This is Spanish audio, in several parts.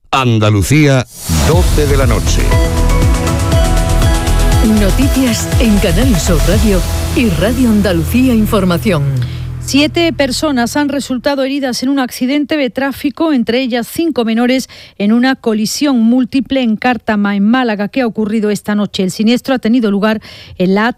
Andalucía, 12 de la noche. Noticias en Canal Sur Radio y Radio Andalucía Información. 7 personas han resultado heridas en un accidente de tráfico, entre ellas 5 menores, en una colisión múltiple en Cártama, en Málaga, que ha ocurrido esta noche. El siniestro ha tenido lugar en la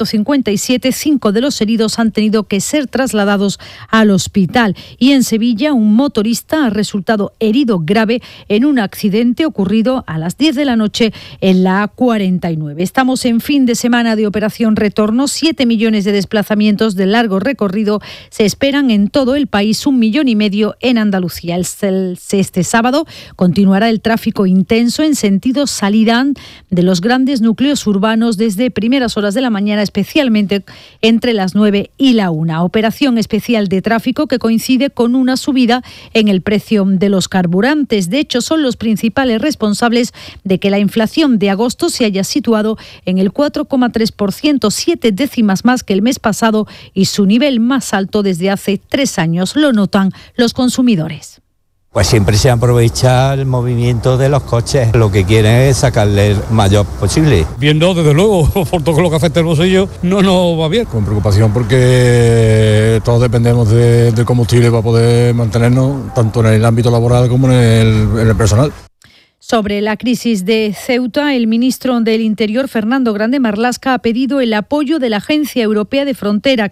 A357. 5 de los heridos han tenido que ser trasladados al hospital. Y en Sevilla, un motorista ha resultado herido grave en un accidente ocurrido a las 10 de la noche en la A49. Estamos en fin de semana de operación retorno. 7 millones de desplazamientos de largo recorrido se esperan en todo el país, 1,5 millones en Andalucía. Este sábado continuará el tráfico intenso en sentido salida de los grandes núcleos urbanos desde primeras horas de la mañana, especialmente entre las 9 y la 1. Operación especial de tráfico que coincide con una subida en el precio de los carburantes. De hecho, son los principales responsables de que la inflación de agosto se haya situado en el 4,3%, 7 décimas más que el mes pasado y su nivel más alto desde hace 3 años. Lo notan los consumidores. Pues siempre se aprovecha el movimiento de los coches. Lo que quieren es sacarle el mayor posible. Viendo, desde luego, por todo lo que afecta el bolsillo, no nos va bien. Con preocupación porque todos dependemos del combustible para poder mantenernos, tanto en el ámbito laboral como en el personal. Sobre la crisis de Ceuta, el ministro del Interior, Fernando Grande Marlaska, ha pedido el apoyo de la Agencia Europea de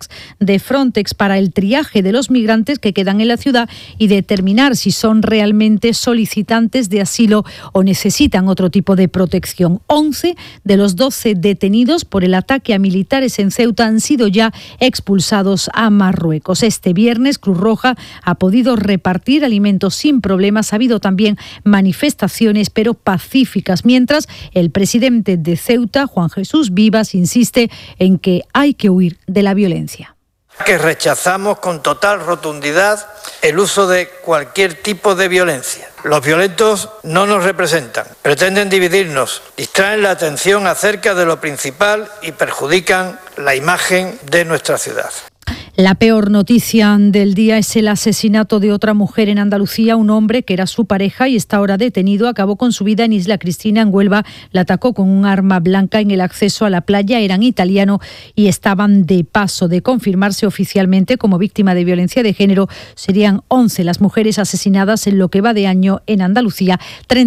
Frontex para el triaje de los migrantes que quedan en la ciudad y determinar si son realmente solicitantes de asilo o necesitan otro tipo de protección. 11 de los 12 detenidos por el ataque a militares en Ceuta han sido ya expulsados a Marruecos. Este viernes, Cruz Roja ha podido repartir alimentos sin problemas. Ha habido también manifestaciones, pero pacíficas, mientras el presidente de Ceuta, Juan Jesús Vivas, insiste en que hay que huir de la violencia. Que rechazamos con total rotundidad el uso de cualquier tipo de violencia. Los violentos no nos representan, pretenden dividirnos, distraen la atención acerca de lo principal y perjudican la imagen de nuestra ciudad. La peor noticia del día es el asesinato de otra mujer en Andalucía. Un hombre que era su pareja y está ahora detenido acabó con su vida en Isla Cristina, en Huelva. La atacó con un arma blanca en el acceso a la playa. Eran italianos y estaban de paso. De confirmarse oficialmente como víctima de violencia de género, serían 11 las mujeres asesinadas en lo que va de año en Andalucía,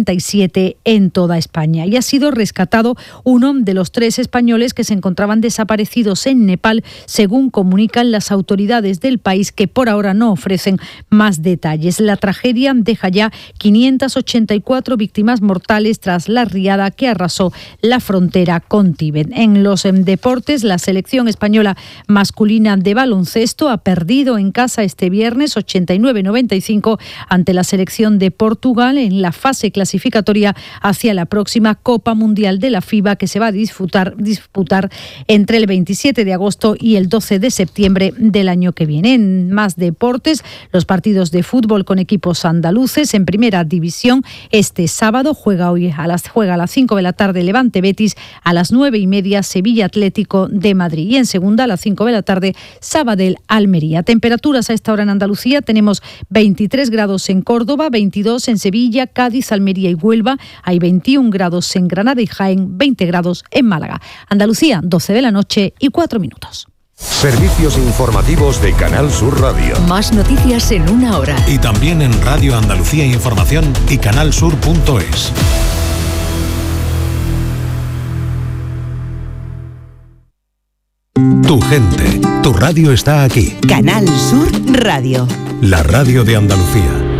37 en toda España. Y ha sido rescatado uno de los 3 españoles que se encontraban desaparecidos en Nepal, según comunican las autoridades del país, que por ahora no ofrecen más detalles. La tragedia deja ya 584 víctimas mortales tras la riada que arrasó la frontera con Tíbet. En los deportes, la selección española masculina de baloncesto ha perdido en casa este viernes 89-95 ante la selección de Portugal en la fase clasificatoria hacia la próxima Copa Mundial de la FIBA, que se va a disputar entre el 27 de agosto y el 12 de septiembre del año que viene. En más deportes, los partidos de fútbol con equipos andaluces en primera división. Este sábado juega a las 5 de la tarde Levante Betis, a las 9:30 Sevilla Atlético de Madrid, y en segunda a las 5 de la tarde Sabadell Almería. Temperaturas a esta hora en Andalucía: tenemos 23 grados en Córdoba, 22 en Sevilla, Cádiz, Almería y Huelva, hay 21 grados en Granada y Jaén, 20 grados en Málaga. Andalucía, 12 de la noche y 4 minutos. Servicios informativos de Canal Sur Radio. Más noticias en una hora. Y también en Radio Andalucía Información y canalsur.es. Tu gente, tu radio está aquí. Canal Sur Radio. La radio de Andalucía.